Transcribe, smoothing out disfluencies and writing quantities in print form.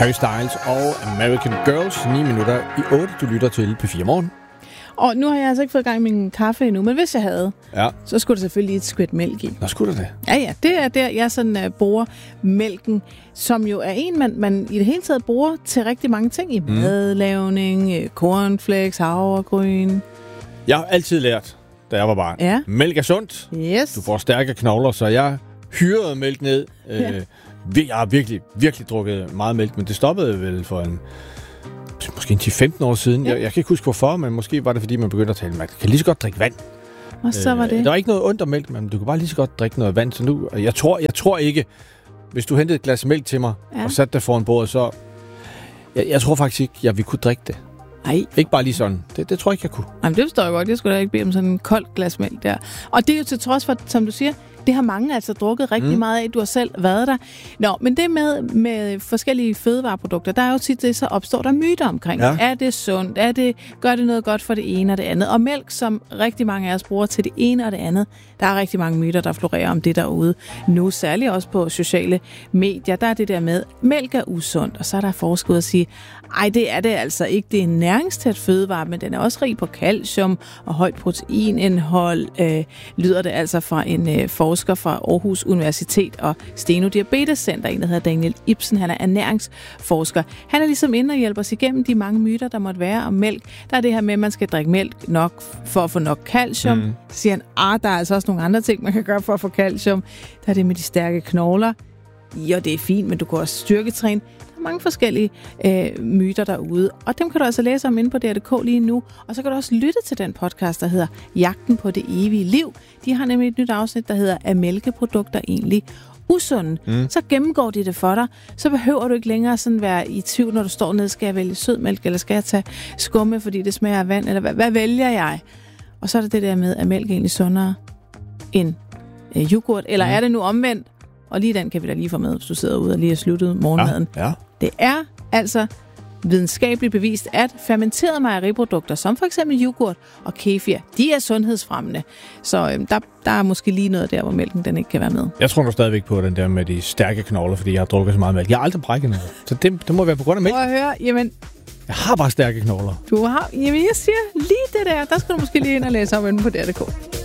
Harry Styles og American Girls. 9 minutter i 8. Du lytter til P4 Morgen. Og nu har jeg altså ikke fået i gang med min kaffe endnu, men hvis jeg havde, så skulle der selvfølgelig et skvæt mælk i. Nå, skulle der det? Ja, det er der, jeg sådan bruger mælken, som jo er en, man i det hele taget bruger til rigtig mange ting i madlavning, cornflakes, havregryn. Jeg har altid lært, da jeg var barn. Ja. Mælk er sundt. Yes. Du får stærke knogler, så jeg hyrede mælk ned. Jeg har virkelig drukket meget mælk, men det stoppede vel for måske 10-15 år siden. Jeg kan ikke huske hvorfor, men måske var det, fordi man begyndte at tale, man kan lige så godt drikke vand. Og så var det. Der var ikke noget ondt om mælk, men du kan bare lige så godt drikke noget vand. Så nu, jeg tror ikke, hvis du hentede et glas mælk til mig og satte det foran bordet, så jeg tror faktisk ikke, jeg ville kunne drikke det. Nej. Ikke bare lige sådan. Det tror jeg ikke, jeg kunne. Jamen, det forstår jeg godt. Jeg skulle da ikke bede om sådan en koldt glas mælk der. Og det er jo til trods for, som du siger, det har mange altså drukket rigtig meget af. Du har selv været der. Nå, men det med forskellige fødevareprodukter, der er jo tit det, så opstår der myter omkring. Ja. Er det sundt? Gør det noget godt for det ene og det andet? Og mælk, som rigtig mange af os bruger til det ene og det andet, der er rigtig mange myter, der florerer om det derude. Nu særligt også på sociale medier, der er det der med, mælk er usundt. Og så er der forsket at sige, ej, det er det altså ikke. Det er en næringstæt fødevare, men den er også rig på calcium og højt proteinindhold, lyder det altså fra en forsker fra Aarhus Universitet og Steno Diabetes Center, en der hedder Daniel Ibsen. Han er ernæringsforsker. Han er ligesom inde og hjælper os igennem de mange myter, der måtte være om mælk. Der er det her med, at man skal drikke mælk nok for at få nok calcium. Så siger han, der er altså også nogle andre ting, man kan gøre for at få calcium. Der er det med de stærke knogler. Ja, det er fint, men du kan også styrketræne. Der er mange forskellige myter derude, og dem kan du altså læse om inde på DR.dk lige nu. Og så kan du også lytte til den podcast, der hedder Jagten på det evige liv. De har nemlig et nyt afsnit, der hedder Er mælkeprodukter egentlig usunde? Så gennemgår de det for dig. Så behøver du ikke længere sådan være i tvivl, når du står nede, skal jeg vælge sødmælk, eller skal jeg tage skumme, fordi det smager af vand, eller hvad vælger jeg? Og så er det der med, er mælk egentlig sundere end yoghurt, eller er det nu omvendt? Og lige den kan vi da lige få med, hvis du sidder ude og lige har sluttet morgenmaden. Ja. Det er altså videnskabeligt bevist, at fermenterede mejeriprodukter, som for eksempel yoghurt og kefir, de er sundhedsfremmende. Så der er måske lige noget der, hvor mælken den ikke kan være med. Jeg tror nu stadigvæk på den der med de stærke knogler, fordi jeg har drukket så meget mælk. Jeg har aldrig brækket noget. Så det må være på grund af mælk. Prøv at høre, jamen... Jeg har bare stærke knogler. Jamen jeg siger lige det der skal du måske lige ind og læse op inde på DR.dk.